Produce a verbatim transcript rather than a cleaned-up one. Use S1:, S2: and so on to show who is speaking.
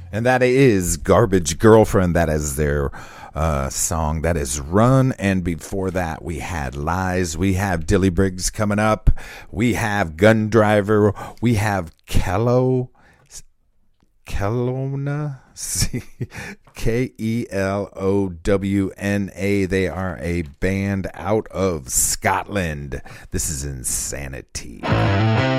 S1: And that is Garbage Girlfriend. That is their uh, song. That is Run. And before that, we had Lies. We have Dilly Briggs coming up. We have Gun Driver. We have Kello. Kelowna. K E L O W N A. They are a band out of Scotland. This is Insanity.